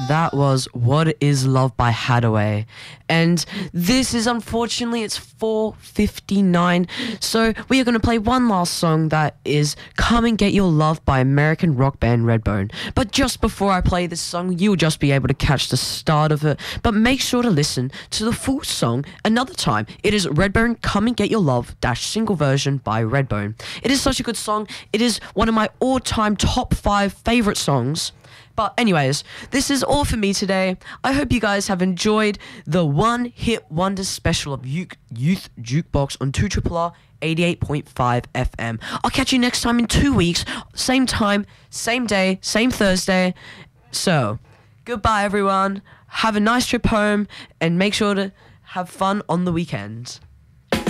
that was What Is Love by Hadaway. And this is, unfortunately, it's 4:59. So we are going to play one last song that is Come and Get Your Love by American rock band Redbone. But just before I play this song, you'll just be able to catch the start of it. But make sure to listen to the full song another time. It is Redbone, Come and Get Your Love - single version by Redbone. It is such a good song. It is one of my all-time top 5 favorite songs. But anyways, this is all for me today. I hope you guys have enjoyed the One Hit Wonder special of Youth Jukebox on 2RRR 88.5 FM. I'll catch you next time in 2 weeks. Same time, same day, same Thursday. So, goodbye everyone. Have a nice trip home and make sure to have fun on the weekend.